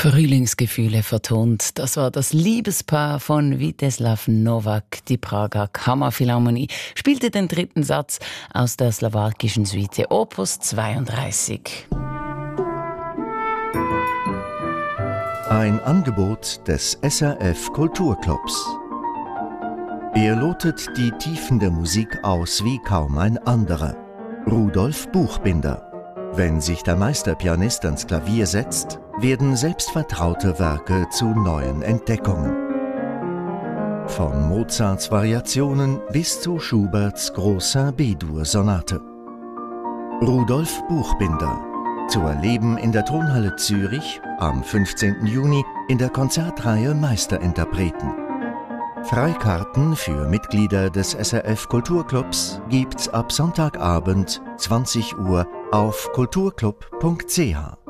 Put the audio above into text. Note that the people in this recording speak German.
Frühlingsgefühle vertont. Das war das Liebespaar von Vítězslav Novák. Die Prager Kammerphilharmonie spielte den dritten Satz aus der slowakischen Suite Opus 32. Ein Angebot des SRF Kulturclubs. Er lotet die Tiefen der Musik aus wie kaum ein anderer. Rudolf Buchbinder. Wenn sich der Meisterpianist ans Klavier setzt, werden selbstvertraute Werke zu neuen Entdeckungen. Von Mozarts Variationen bis zu Schuberts großer B-Dur-Sonate. Rudolf Buchbinder. Zu erleben in der Tonhalle Zürich am 15. Juni in der Konzertreihe Meisterinterpreten. Freikarten für Mitglieder des SRF Kulturclubs gibt's ab Sonntagabend 20 Uhr auf kulturclub.ch.